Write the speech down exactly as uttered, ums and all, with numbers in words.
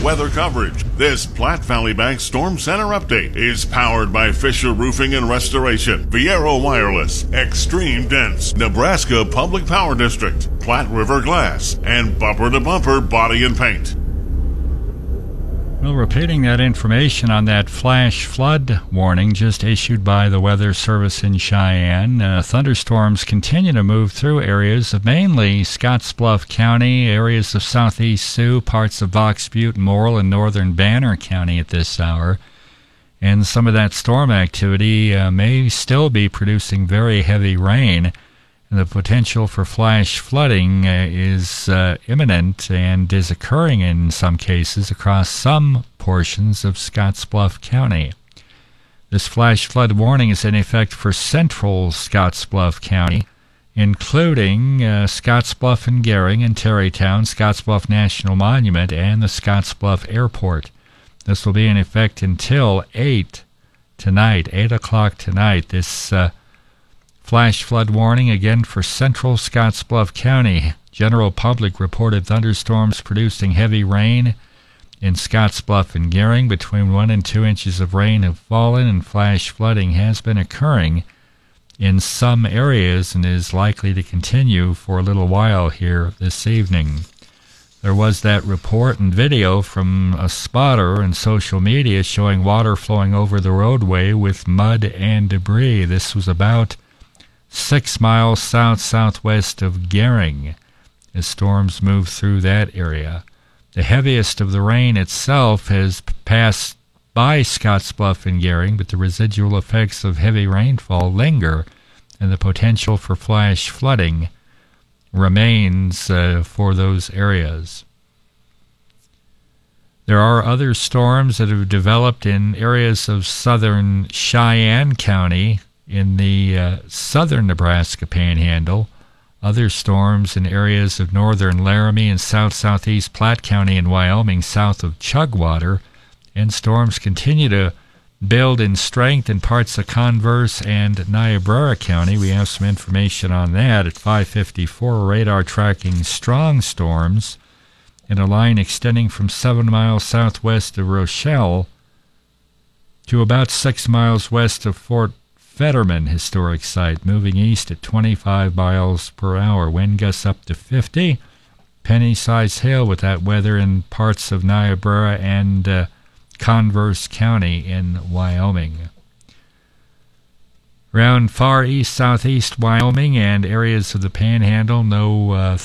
weather coverage. This Platte Valley Bank Storm Center update is powered by Fisher Roofing and Restoration, Viero Wireless, Extreme Dense, Nebraska Public Power District, Platte River Glass, and Bumper to Bumper Body and Paint. Well, repeating that information on that flash flood warning just issued by the Weather Service in Cheyenne, uh, thunderstorms continue to move through areas of mainly Scottsbluff County, areas of southeast Sioux, parts of Box Butte, Morrill, and northern Banner County at this hour. And some of that storm activity uh, may still be producing very heavy rain. And the potential for flash flooding uh, is uh, imminent and is occurring in some cases across some portions of Scottsbluff County. This flash flood warning is in effect for central Scottsbluff County, including uh, Scottsbluff and Gering and Terrytown, Scottsbluff National Monument, and the Scottsbluff Airport. This will be in effect until eight tonight, eight o'clock tonight. This uh, flash flood warning again for central Scottsbluff County. General public reported thunderstorms producing heavy rain in Scottsbluff and Gering. Between one and two inches of rain have fallen, and flash flooding has been occurring in some areas and is likely to continue for a little while here this evening. There was that report and video from a spotter in social media showing water flowing over the roadway with mud and debris. This was about six miles south-southwest of Gering as storms move through that area. The heaviest of the rain itself has passed by Scottsbluff and Gering, but the residual effects of heavy rainfall linger, and the potential for flash flooding remains uh, for those areas. There are other storms that have developed in areas of southern Cheyenne County in the uh, southern Nebraska Panhandle, other storms in areas of northern Laramie and south-southeast Platte County in Wyoming, south of Chugwater, and storms continue to build in strength in parts of Converse and Niobrara County. We have some information on that at five fifty-four. Radar tracking strong storms in a line extending from seven miles southwest of Rochelle to about six miles west of Fort Fetterman Historic Site, moving east at twenty-five miles per hour. Wind gusts up to fifty. Penny-sized hail with that weather in parts of Niobrara and uh, Converse County in Wyoming. Around far east southeast Wyoming and areas of the Panhandle, no uh,